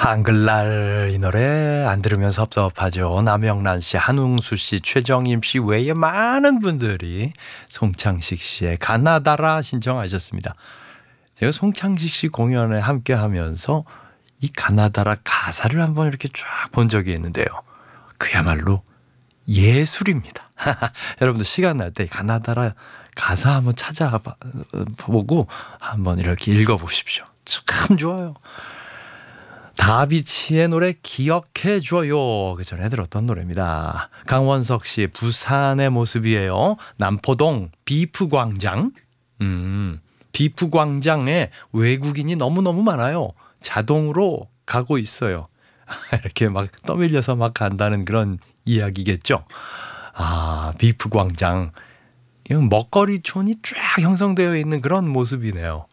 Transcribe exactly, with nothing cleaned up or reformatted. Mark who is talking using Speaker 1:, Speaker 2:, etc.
Speaker 1: 한글날 이 노래 안 들으면 섭섭하죠. 남영란 씨, 한웅수 씨, 최정임 씨 외에 많은 분들이 송창식 씨의 가나다라 신청하셨습니다. 제가 송창식 씨 공연에 함께 하면서 이 가나다라 가사를 한번 이렇게 쫙 본 적이 있는데요. 그야말로 예술입니다. 여러분들 시간 날 때 가나다라 가사 한번 찾아보고 한번 이렇게 읽어보십시오. 참 좋아요. 다비치의 노래 기억해줘요. 그 전에 들었던 노래입니다. 강원석 씨, 부산의 모습이에요. 남포동 비프광장. 음, 비프광장에 외국인이 너무너무 많아요. 자동으로 가고 있어요. 이렇게 막 떠밀려서 막 간다는 그런 이야기겠죠. 아, 비프광장. 이건 먹거리촌이 쫙 형성되어 있는 그런 모습이네요.